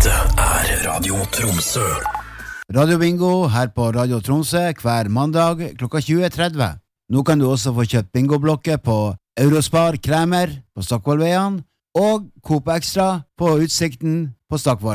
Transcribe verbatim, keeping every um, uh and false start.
Dette er Radio Tromsø. Radio Bingo her på Radio Tromsø hver mandag klokka tjue tretti. Nå kan du også få kjøpt bingoblokker på Eurospar Kremer på Stockvollveien og Coop Extra på Utsikten på Stockvoll.